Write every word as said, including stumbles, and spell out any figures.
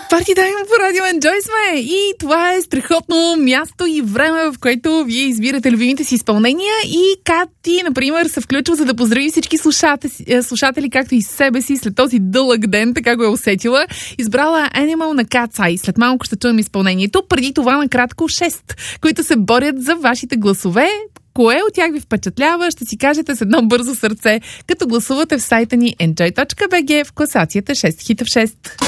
Парти Тайм по радио Enjoy сме и това е страхотно място и време, в което вие избирате любимите си изпълнения и Кати, например, се включва за да поздрави всички слушатели, слушатели както и себе си след този дълъг ден, така го е усетила. Избрала Animal на Cat's Eye. След малко ще чуем изпълнението. Преди това накратко шест, които се борят за вашите гласове. Кое от тях ви впечатлява, ще си кажете с едно бързо сърце, като гласувате в сайта ни enjoy точка би джи в класацията шест хита в шест.